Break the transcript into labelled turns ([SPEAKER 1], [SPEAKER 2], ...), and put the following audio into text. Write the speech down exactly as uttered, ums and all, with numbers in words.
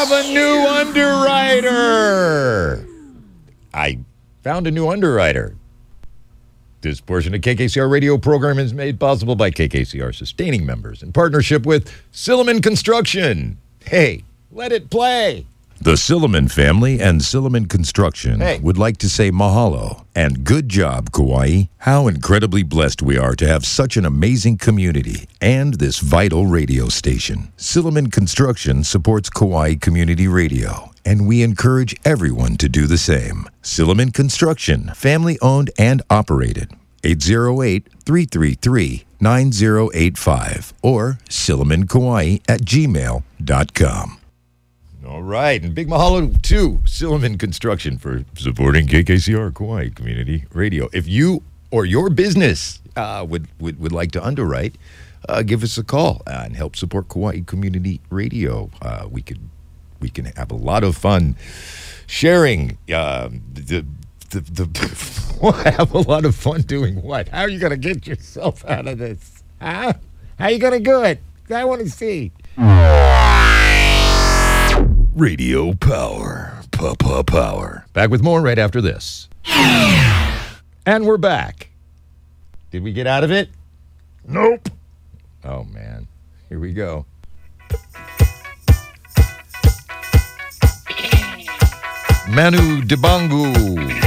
[SPEAKER 1] have a new underwriter. I found a new underwriter. This portion of K K C R radio program is made possible by K K C R sustaining members in partnership with Silliman Construction. Hey, let it play. The Silliman family and Silliman Construction hey. would like to say mahalo and good job, Kauai. How incredibly blessed we are to have such an amazing community and this vital radio station. Silliman Construction supports Kauai Community Radio, and we encourage everyone to do the same. Silliman Construction, family-owned and operated. eight oh eight, three three three, nine oh eight five or sillimankauai at gmail dot com. All right, and big mahalo to Silliman Construction for supporting K K C R Kauai Community Radio. If you or your business uh, would, would would like to underwrite, uh, give us a call uh, and help support Kauai Community Radio. Uh, we could we can have a lot of fun sharing uh, the the the. Have a lot of fun doing what? How are you gonna get yourself out of this? Huh? How are you gonna do it? I want to see. Radio power. Pa-pa power. Back with more right after this. And we're back. Did we get out of it? Nope. Oh, man. Here we go. Manu Dibango.